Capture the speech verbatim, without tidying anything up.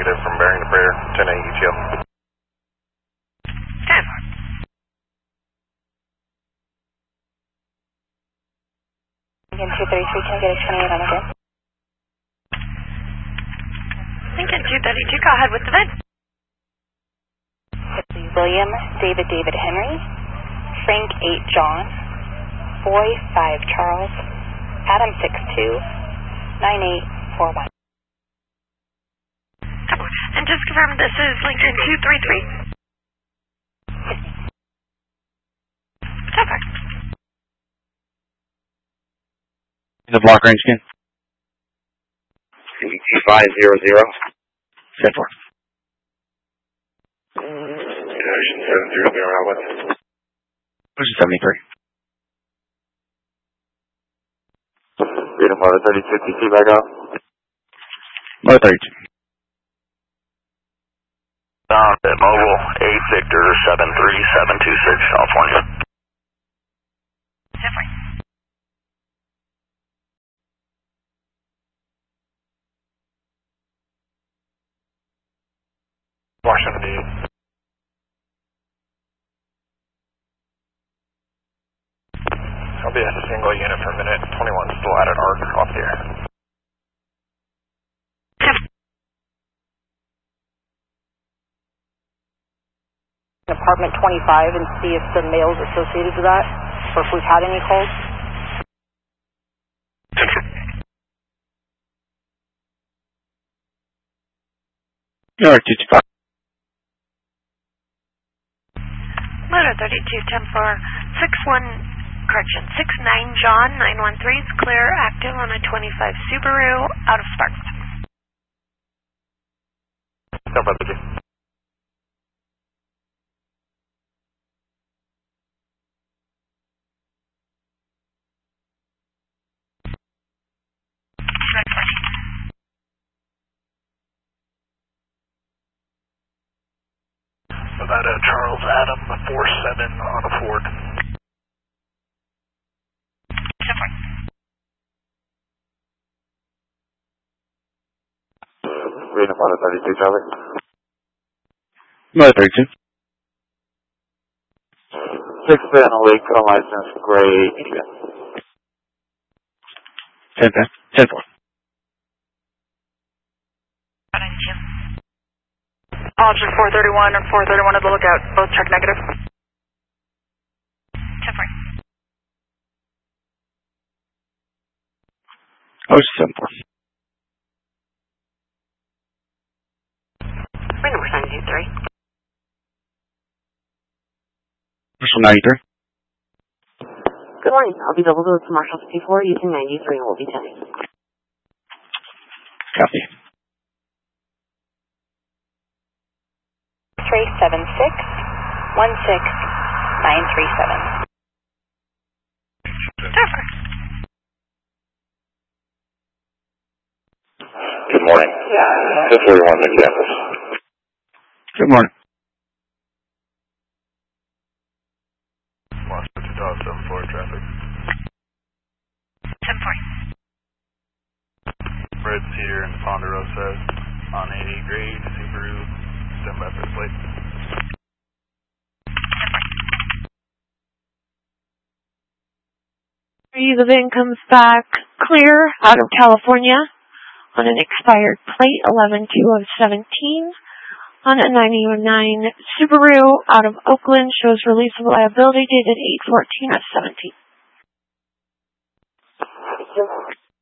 negative from bearing to bear, ten eight E T L. ten. Lincoln two thirty-three, can I get a twenty-eight on the grid? Lincoln two thirty-two, go ahead with the vid. William, David, David, Henry, Frank eight, John, Boy five, Charles, Adam six two, nine eight four one. And just confirm this is Lincoln two three three. Perfect. The block range again. C B T five zero zero. Set for. Ocean seven zero zero outlet. Ocean seventy-three. Freedom Motor thirty-two, P C back up. Motor thirty-two. Down at Mobile, eight Victor seven three seven two six, California. Different. Block seventy-eight. I'll be at a single unit per minute, twenty-one still at an arc off the air. Apartment twenty-five and see if the mail's associated to that, or if we've had any calls. Alright, two two five. Motor thirty-two, ten four, six one, correction, six nine John, nine one three is clear, active on a twenty-five Subaru, out of Sparks. No, brother G. About uh, Charles Adam four seven on a Ford. Freedom Motor thirty-two, Charlie. Motor thirty-two. Six panel leak, license, gray, medium. ten ten. ten four. Option four thirty-one and four thirty-one at the lookout, both check negative. Different. Ocean seven four. Bring number ninety-three. Ocean ninety-three. Good morning. I'll be double to Marshall fifty-four using ninety-three and we'll be ten. Copy. three seven six, one six nine three seven. Perfect. Good morning. Yeah. Just everyone's in campus. Good morning. Monster two thousand seven four traffic. ten four. Red Cedar and Ponderosa on eighty grade, Subaru, stand by for the plate. The van comes back clear out of California on an expired plate eleven two of seventeen on a ninety-nine Subaru out of Oakland, shows release of liability dated eight fourteen of seventeen.